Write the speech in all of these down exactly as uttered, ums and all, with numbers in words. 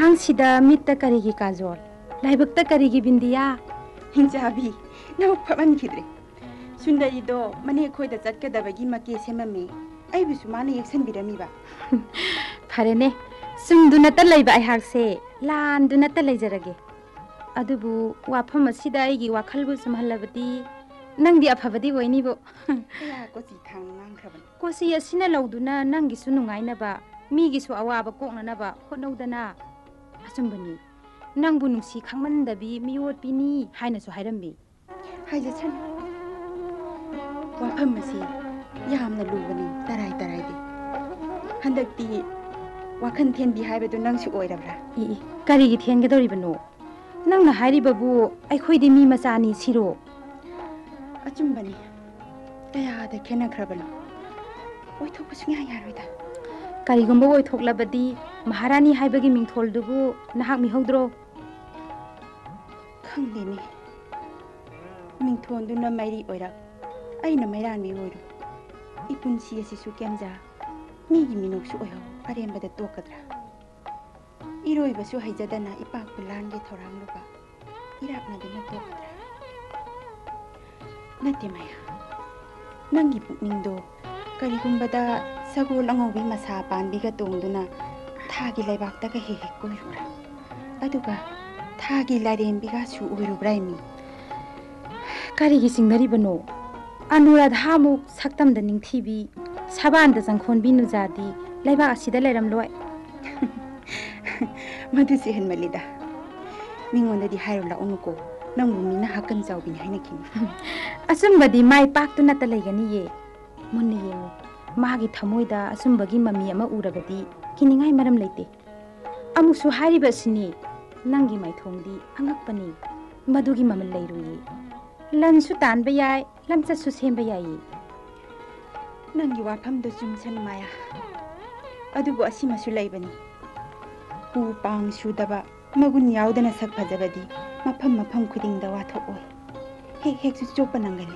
ahang sida mitta karigi kajol laibakta karigi bindiya hinjabi na phaban khidre sundari do mane khoi da chat ka dabagi make semame ai bisu mane yeksan birami ba farene sumduna ta laiba ai hakse landuna ta laijarage adubu wafam asida aigi wakhalbu sumhalabadi nangdi afabadi woini bo ya ko si thang nang khaban ko si asina lauduna nangi su nungaina ba migi su awaba kokna na ba honodana asambani nangbu nungsi khangmandabi miyot bini haina su hairambi haije chan wafam asi yamna lubani tarai tarai di handakti wakhan thenbi haibadu nangsu oirabra i kari gi thenge doribano nangna hairibabu ai khoidi mi machani siro achumbani kaya da khena khrabano oi thok pasung ya yaroida kari gumbo oi thoklabadi maharani haibagi mingthol dubu nahak mi hodro khangdeni mingthon duna mairi oira aina mairan mi oiru ipunsi asi su kemja mi gi minok su oyo arembada tokadra iroi basu haijadana ipak bulan ge thorang luba irapna dana tokadra nate maya nangi pukningdo karigumbada sagol angobi masa panbiga tongduna thagi laibakta ka he he koirura aduga thagi larembiga su oirubrai mi karigi singdari bano anuradha mu saktam da ningthibi saban da jangkhon binu jadi laiba asida lairam loi madu se hen malida mingonda di hairo la onuko nangbu mina hakan jawbini haina kini asambadi mai pak tu nata laigani ye munne yengu magi thamoida asumbagi mami ama urabadi kiningai maram leite amusu hariba sini nangi mai thongdi angakpani madugi mamal leiruyi lansu tanba yai lamcha su semba yai nangi wafam do jumsan maya adubu asima su laibani pu pang sudaba magun yaudana sak phajabadi mafam mafam khuding da watho oi hek hek su chopa nangani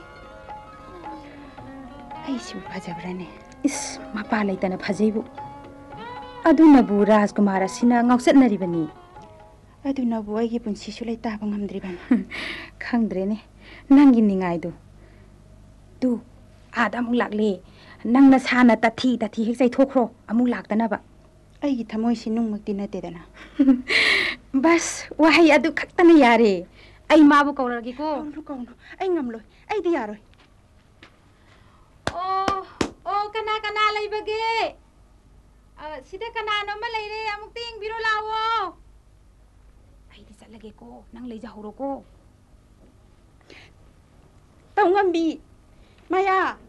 ai su phajabrane is mapa laitana phajaibu aduna bu rajkumar asina ngausat naribani aduna bu ai gi punsi su lai ta bangam driban khangdrene nangi ningai du tu adam lakle nangna sana tathi tathi hek sai thokro amu laktana ba ai gi thamoi sinung makti na te dana bas wahai adu khaktana yare ai mabu kauragi ko ru kaunu ai ngamloi ai di yaroi oh oh kana kana laibage sida kana no ma leire amuk ting biro lawo ai di chatlage ko nang leija horo ko tawngambi maya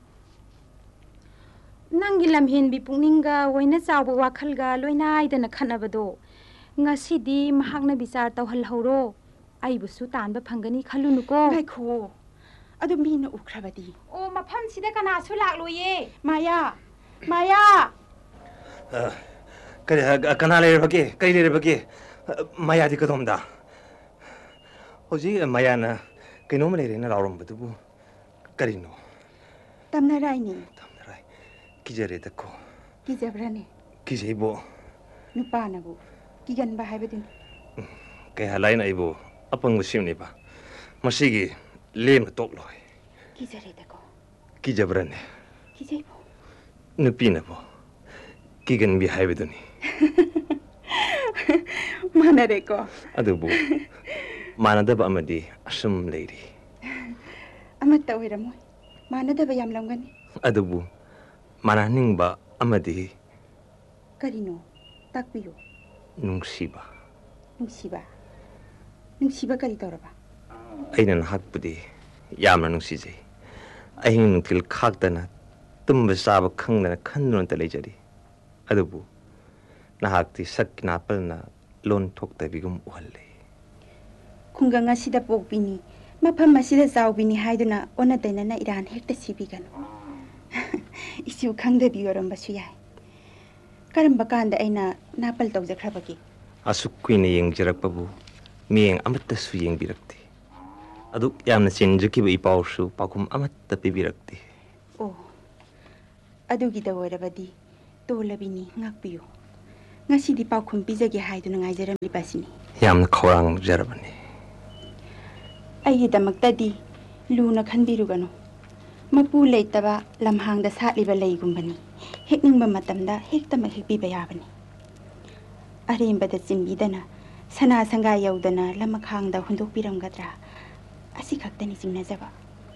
nangi lamhen bi pungninga woina chawba wakhalga loina aidana khanabado ngasidi mahakna bichar tawhal horo aibusu tanba phangani khalunu ko gaikho adu mina ukhrabadi o mafam sida kana su lakloye maya maya kare kana le bage kai le bage maya di kadomda hoji maya na kaino male re na rawram budu karino tamna raini tamna rai kijare da ko kijabrane kijebo nupa na bu kigan ba haibedin kay halain aibo apang musim ni ba masigi lem tok loi kijare da ko kijabrane kijebo nupi na bo kigan bi haibeduni manare ko adubu manadaba amadi asum leiri amata oiramo manadaba yam lamgani adubu mananingba amadi karino takpiyo nungsiba nungsiba nungsiba kari toraba aina hakpudi yamna nungsijai ahin nungtil khaktana tumba saba khangna khanduna ta lejari adubu nahakti sakna palna lon thokta bigum uhalle khunganga sida pokbini mafam masida zawbini haiduna ona tainana iran hekta sibigano isu khangda biyoram basu yai karamba kanda aina napal tawjakhrabagi asuk kuina yengjarakpabu miyeng amatta su yengbirakti aduk yamna chenjakiba ipawsu pakum amatta pibirakti oh adugi da warabadi tolabini ngakpiyo ngasi di paukhum pijage haiduna ngaijarambibasini yamna khawrangjarabani ai damakta di luna khanbirugano mapu leitaba lamhangda satliba leigumbani hekningba matamda hektama hekbiba yabani arimbada chimbidana sana sanga yaudana lamakhangda hundokpiramgadra asi khaktani jingnajaba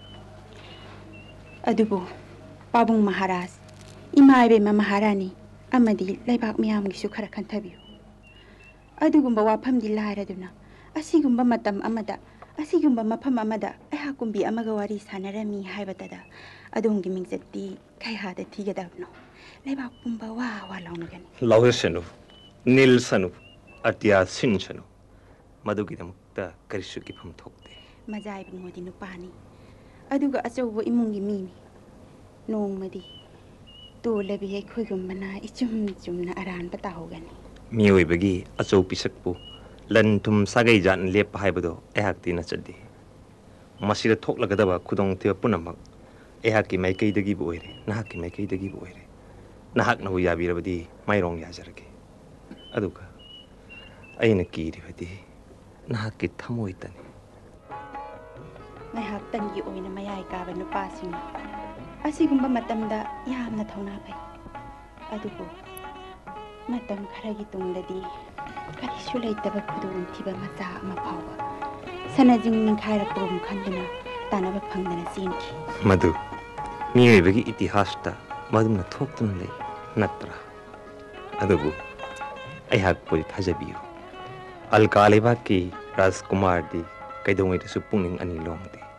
adubu pabung maharaj ima ibema maharani amadi laibak miyamgisu khara khanthabiyu adugumba wafamdi lairaduna asigumba matam amada asigumba mafam amada aihakumbi amaga wari sanarami haibatada adongi mingjatti kaihada thigadabno laibak pumba wa wa launugani lausenu nilsanu atya sinchanu madugidamukta karisu kifam thokte majai bungodi nupani aduga achaubo imungi mini nongmadi tolabi ekhoigumbana ichum chumna aran patahogani miyoibagi achau pisakpu lan tum sagai jan lep haibado ehakti na chadi masira thoklagadaba khudong thia punamak ehaki maikei dagi bu oire nahaki maikei dagi bu oire nahak na hu yabirabadi mairong yajarage aduga aina kiribadi nahaki thamoi tani nahak tangi oina mayai kaba nupasing asigumba matamda yamna thauna bai adugo matam kharagi tungdadi karisu leitaba khudung thiba macha ama phawba sanajing nangkhaira pum khanduna tanaba phangdana sinki madu miyoibagi itihasta madumna thoktuna lei natra adubu aihak puri thajabiyu alkaleba ki rajkumar di kaidongai su pungning ani longde